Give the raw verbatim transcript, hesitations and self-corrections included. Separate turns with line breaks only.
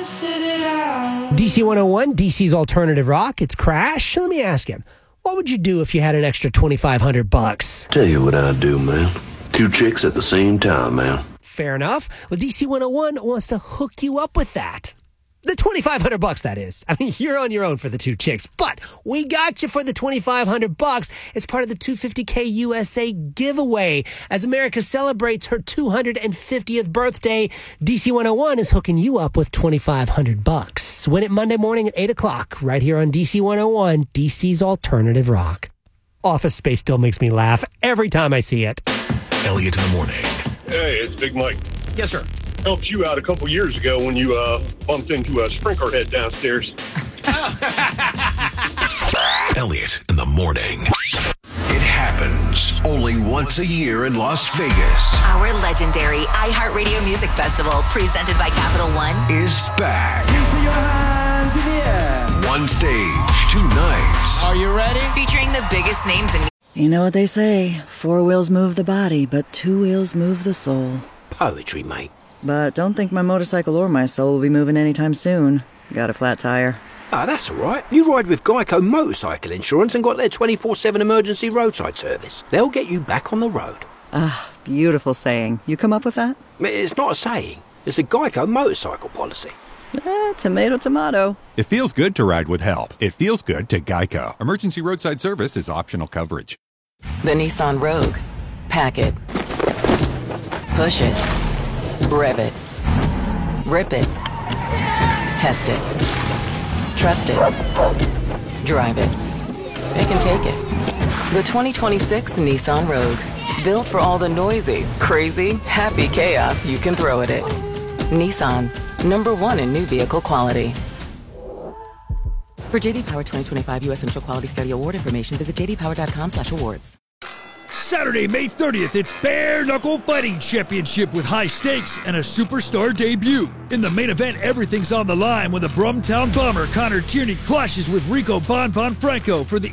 sit it out.
D C one oh one, D C's alternative rock. It's Crash. Let me ask you, what would you do if you had an extra twenty-five hundred bucks?
Tell you what I'd do, man. Two chicks at the same time, man.
Fair enough. Well, D C one oh one wants to hook you up with that. The twenty-five hundred bucks, that is. I mean, you're on your own for the two chicks, but we got you for the twenty-five hundred bucks as part of the two hundred fifty K U S A giveaway. As America celebrates her two hundred fiftieth birthday, D C one oh one is hooking you up with twenty-five hundred bucks. Win it Monday morning at eight o'clock, right here on D C one oh one, D C's alternative rock. Office Space still makes me laugh every time I see it.
Elliot in the morning.
Hey, it's Big Mike.
Yes, sir.
Helped you out a couple years ago when you uh, bumped into a sprinkler head downstairs.
Elliot in the morning. It happens only once a year in Las Vegas.
Our legendary iHeartRadio Music Festival, presented by Capital One,
Is back.
Put your hands in the air.
One stage, two nights.
Are you ready?
featuring the biggest names in.
You know what they say, four wheels move the body, but two wheels move the soul.
Poetry, mate.
But don't think my motorcycle or my soul will be moving anytime soon. Got a flat tire.
Ah, that's all right. You ride with Geico Motorcycle Insurance and got their twenty-four seven emergency roadside service. They'll get you back on the road.
Ah, beautiful saying. You come up with that?
It's not a saying. It's a Geico motorcycle policy.
Eh, tomato, tomato.
It feels good to ride with help. It feels good to Geico. Emergency roadside service is optional coverage.
The Nissan Rogue. Pack it. Push it. Rev it. Rip it. Test it. Trust it. Drive it. It can take it. The twenty twenty-six Nissan Rogue. Built for all the noisy, crazy, happy chaos you can throw at it. Nissan. Number one in new vehicle quality. For J D Power twenty twenty-five U S Central Quality Study Award information, visit j d power dot com slash awards.
Saturday, May thirtieth, it's Bare Knuckle Fighting Championship with high stakes and a superstar debut. In the main event, everything's on the line when the Brumtown Bomber Connor Tierney clashes with Rico Bon Bon Franco for the